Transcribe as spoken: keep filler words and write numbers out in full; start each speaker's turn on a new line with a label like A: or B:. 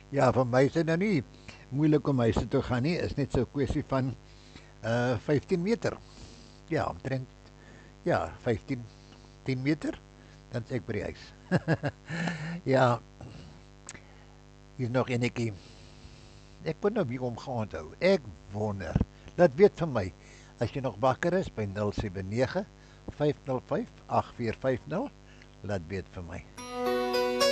A: Ja, vir my is dit nou nie moeilik om huis toe gaan nie. Is net so 'n kwessie van uh vyftien meter. Ja, omtrent ja, vyftien tien meter dan is ek by die huis. Ja, hier's nog enetjie. Ek word nou wie om onthou. Ek wonder. Laat weet vir my as jy nog wakker is by nul sewe nege vyf nul vyf agt vier vyf nul. Laat weet vir my.